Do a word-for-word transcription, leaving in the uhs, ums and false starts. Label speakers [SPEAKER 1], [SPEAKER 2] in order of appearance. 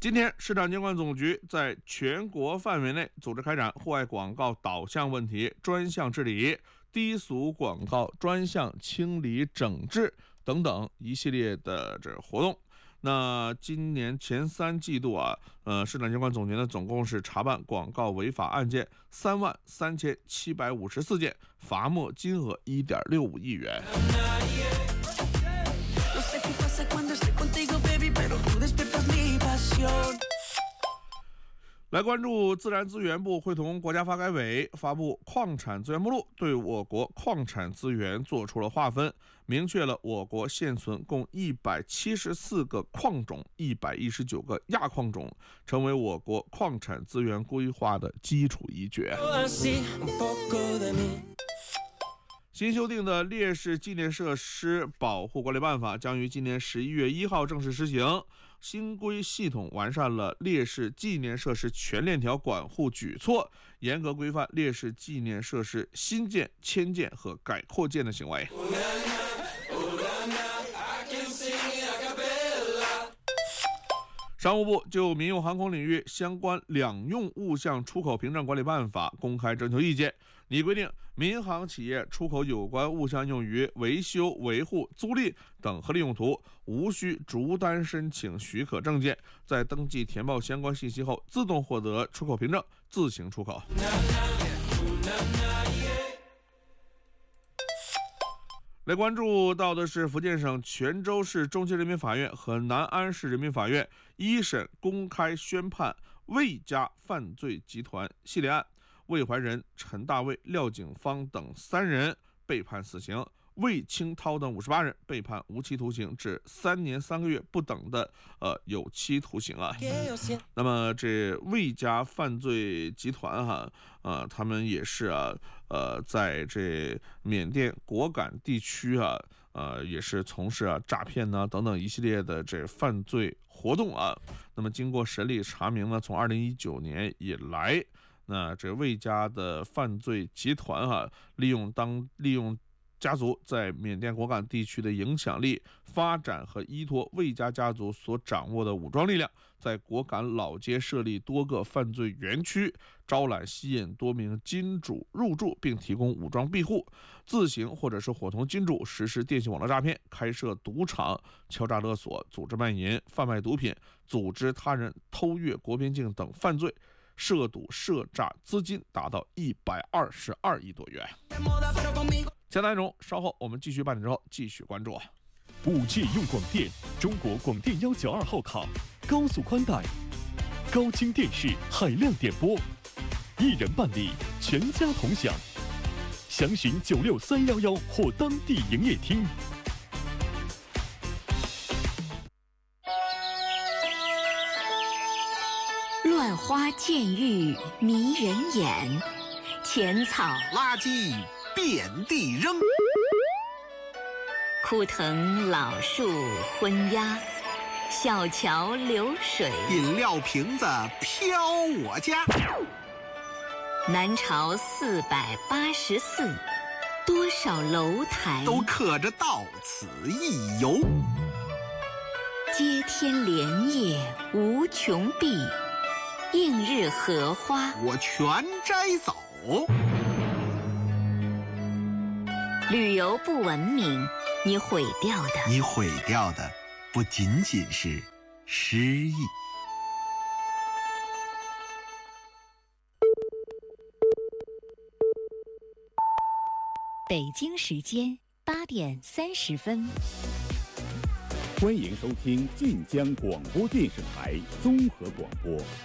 [SPEAKER 1] 今天，市场监管总局在全国范围内组织开展户外广告导向问题专项治理、低俗广告专项清理整治等等一系列的这活动。那今年前三季度啊，呃，市场监管总局呢，总共是查办广告违法案件三万三千七百五十四件，罚没金额一点六五亿元。来关注自然资源部会同国家发改委发布矿产资源目录，对我国矿产资源做出了划分，明确了我国现存共一百七十四个矿种、一百一十九个亚矿种，成为我国矿产资源规划的基础依据。新修订的烈士纪念设施保护管理办法将于今年十一月一号正式实行。新规系统完善了烈士纪念设施全链条管护举措，严格规范烈士纪念设施新建、迁建和改扩建的行为。商务部就民用航空领域相关两用物项出口凭证管理办法公开征求意见，拟规定民航企业出口有关物项用于维修、维护、租赁等合理用途，无需逐单申请许可证件，在登记填报相关信息后，自动获得出口凭证，自行出口。来关注到的是福建省泉州市中级人民法院和南安市人民法院一审公开宣判魏家犯罪集团系列案，魏怀仁、陈大卫、廖景芳等三人被判死刑，魏清涛等五十八人被判无期徒刑至三年三个月不等的呃有期徒刑啊。那么这魏家犯罪集团哈，呃，他们也是啊，呃，在这缅甸果敢地区啊，呃，也是从事啊诈骗呢、啊、等等一系列的这犯罪活动啊。那么经过审理查明呢，从二零一九年以来，那这魏家的犯罪集团哈、啊，利用当利用。家族在缅甸果敢地区的影响力发展和依托魏家家族所掌握的武装力量，在果敢老街设立多个犯罪园区，招揽吸引多名金主入驻，并提供武装庇护，自行或者是伙同金主实施电信网络诈骗，开设赌场、敲诈勒索、组织卖淫、贩卖毒品、组织他人偷越国边境等犯罪，涉赌涉诈资金达到一百二十二亿多元。其他内容稍后我们继续八点之后继续关注。
[SPEAKER 2] 五 G 用广电，中国广电幺九二号卡，高速宽带，高清电视，海量点播，一人办理，全家同享。详询九六三幺幺或当地营业厅。
[SPEAKER 3] 乱花渐欲迷人眼，浅草
[SPEAKER 4] 垃圾遍地扔，
[SPEAKER 3] 枯藤老树昏鸦，小桥流水，
[SPEAKER 4] 饮料瓶子飘我家。
[SPEAKER 3] 南朝四百八十寺，多少楼台
[SPEAKER 4] 都刻着到此一游。
[SPEAKER 3] 接天莲叶无穷碧，映日荷花
[SPEAKER 4] 我全摘走。
[SPEAKER 3] 旅游不文明，你毁掉的，
[SPEAKER 4] 你毁掉的不仅仅是诗意。
[SPEAKER 3] 北京时间八点三十分，
[SPEAKER 5] 欢迎收听晋江广播电视台综合广播。